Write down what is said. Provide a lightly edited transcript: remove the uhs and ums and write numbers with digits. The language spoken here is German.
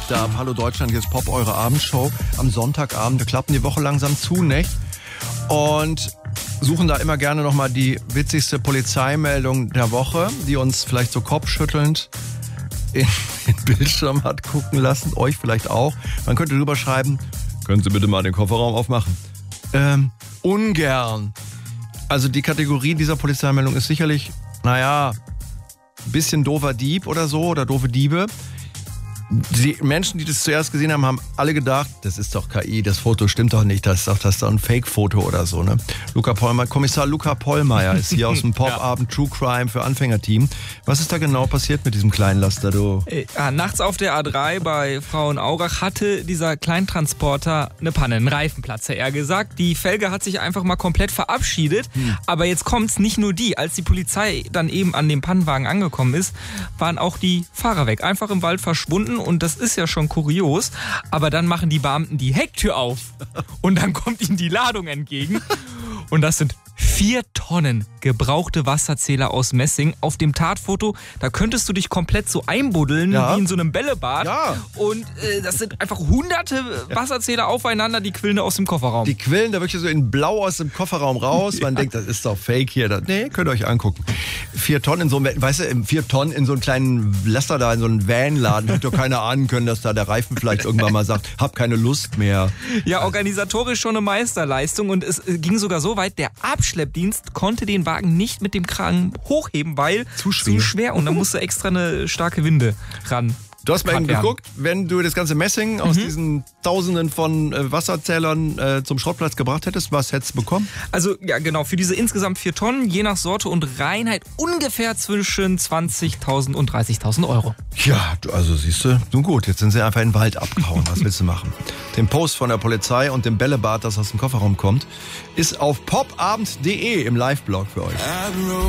klappt ab. Hallo Deutschland, hier ist Pop, eure Abendshow. Am Sonntagabend, wir klappen die Woche langsam zu, nicht? Und suchen da immer gerne nochmal die witzigste Polizeimeldung der Woche, die uns vielleicht so kopfschüttelnd in den Bildschirm hat gucken lassen, euch vielleicht auch. Man könnte drüber schreiben, können Sie bitte mal den Kofferraum aufmachen? Ungern. Also die Kategorie dieser Polizeimeldung ist sicherlich, ein bisschen doofer Dieb oder so, oder doofe Diebe. Die Menschen, die das zuerst gesehen haben, haben alle gedacht, das ist doch KI, das Foto stimmt doch nicht, das ist doch ein Fake-Foto oder so, ne? Kommissar Luca Pollmeier ist hier aus dem Popabend True Crime für Anfängerteam. Was ist da genau passiert mit diesem Kleinlaster, du? Nachts auf der A3 bei Frauenaurach hatte dieser Kleintransporter eine Panne, einen Reifenplatzer, eher gesagt. Die Felge hat sich einfach mal komplett verabschiedet, aber jetzt kommt's, nicht nur die. Als die Polizei dann eben an dem Pannenwagen angekommen ist, waren auch die Fahrer weg, einfach im Wald verschwunden. Und das ist ja schon kurios, aber dann machen die Beamten die Hecktür auf und dann kommt ihnen die Ladung entgegen und das sind 4 Tonnen gebrauchte Wasserzähler aus Messing. Auf dem Tatfoto, da könntest du dich komplett so einbuddeln wie in so einem Bällebad. Ja. Und das sind einfach hunderte Wasserzähler aufeinander, die quillen aus dem Kofferraum. Die quillen da wirklich so in Blau aus dem Kofferraum raus. Man denkt, das ist doch Fake hier. Nee, könnt ihr euch angucken. 4 Tonnen in so einem, 4 Tonnen in so einen kleinen Laster da, in so einen Vanladen. Hätte doch keiner ahnen können, dass da der Reifen vielleicht irgendwann mal sagt, hab keine Lust mehr. Ja, organisatorisch schon eine Meisterleistung und es ging sogar so weit, der Abschleppdienst konnte den Wagen nicht mit dem Kragen hochheben, weil zu schwer und da musste extra eine starke Winde ran. Du hast mal eben geguckt, wenn du das ganze Messing aus diesen Tausenden von Wasserzählern zum Schrottplatz gebracht hättest, was hättest du bekommen? Also, ja genau, für diese insgesamt 4 Tonnen, je nach Sorte und Reinheit, ungefähr zwischen 20.000 und 30.000 Euro. Ja, also siehst du, nun gut, jetzt sind sie einfach in den Wald abgehauen. Was willst du machen? Den Post von der Polizei und dem Bällebad, das aus dem Kofferraum kommt, ist auf popabend.de im Live-Blog für euch.